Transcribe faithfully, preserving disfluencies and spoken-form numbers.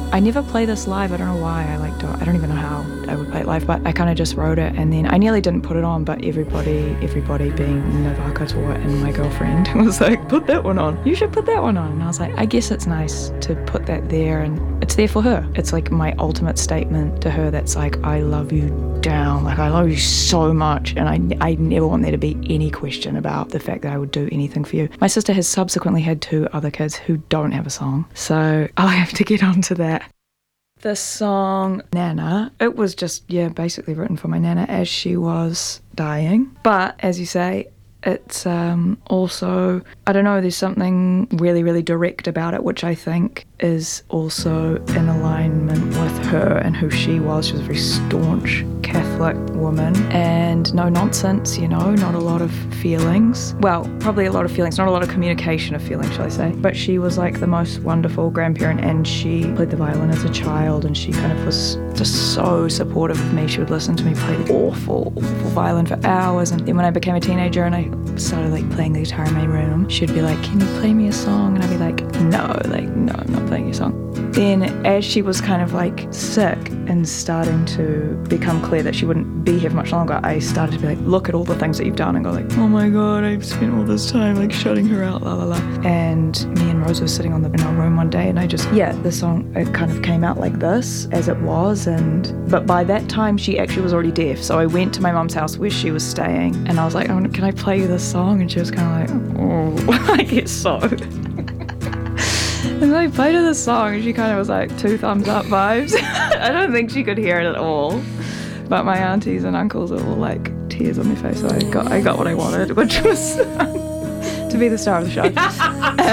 I never play this live. I don't know why. I like don't, I don't even know how I would play it live, but I kind of just wrote it, and then I nearly didn't put it on, but everybody, everybody being Nova Katoa and my girlfriend was like, put that one on. You should put that one on. And I was like, I guess it's nice to put that there, and it's there for her. It's like my ultimate statement to her that's like, I love you down. Like, I love you so much, and I, I never want there to be any question about the fact that I would do anything for you. My sister has subsequently had two other kids who don't have a song, so I'll have to get onto that. The song Nana, it was just, yeah, basically written for my Nana as she was dying. But, as you say, it's um, also, I don't know, there's something really, really direct about it, which I think is also in alignment with her and who she was. She was a very staunch Catholic woman, and no nonsense, you know, not a lot of feelings. Well, probably a lot of feelings, not a lot of communication of feelings, shall I say. But she was like the most wonderful grandparent, and she played the violin as a child, and she kind of was just so supportive of me. She would listen to me play the awful, awful violin for hours. And then when I became a teenager and I started like playing the guitar in my room, she'd be like, can you play me a song? And I'd be like, no, like, no, I'm not playing you a song. Then as she was kind of like sick and starting to become clear that she wouldn't be here for much longer, I started to be like, look at all the things that you've done, and go like, oh my God, I've spent all this time like shutting her out, la la la. And me and Rose were sitting on the, in our room one day, and I just, yeah, the song, it kind of came out like this as it was. And but by that time she actually was already deaf, so I went to my mum's house where she was staying, and I was like, oh, can I play you this song? And she was kind of like, oh, I guess so. And then I played her this song, and she kind of was like, two thumbs up vibes. I don't think she could hear it at all. But my aunties and uncles were all like tears on their face. So I got, I got what I wanted, which was to be the star of the show.